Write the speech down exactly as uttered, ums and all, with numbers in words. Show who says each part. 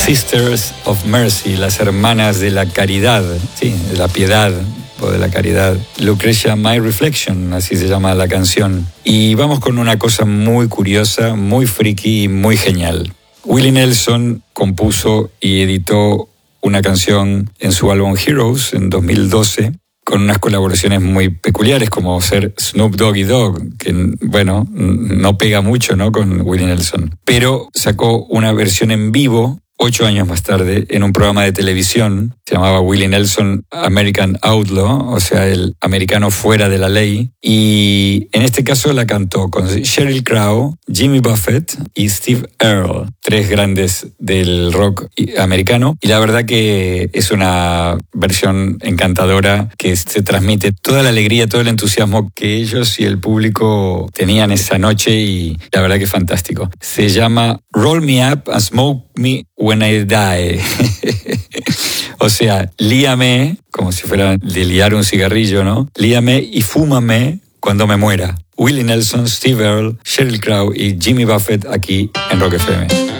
Speaker 1: Sisters of Mercy, las hermanas de la caridad, sí, de la piedad o de la caridad. Lucrecia My Reflection, así se llama la canción. Y vamos con una cosa muy curiosa, muy friki y muy genial. Willie Nelson compuso y editó una canción en su álbum Heroes en dos mil doce, con unas colaboraciones muy peculiares, como ser Snoop Doggy Dogg, que, bueno, no pega mucho, ¿no?, con Willie Nelson. Pero sacó una versión en vivo ocho años más tarde en un programa de televisión. Se llamaba Willie Nelson American Outlaw, o sea, el americano fuera de la ley. Y en este caso la cantó con Sheryl Crow, Jimmy Buffett y Steve Earle, tres grandes del rock americano. Y la verdad que es una versión encantadora que se transmite toda la alegría, todo el entusiasmo que ellos y el público tenían esa noche, y la verdad que es fantástico. Se llama Roll Me Up and Smoke Me When I Die. O sea, líame, como si fuera de liar un cigarrillo, ¿no? Líame y fúmame cuando me muera. Willie Nelson, Steve Earle, Sheryl Crow y Jimmy Buffett aquí en Rock F M.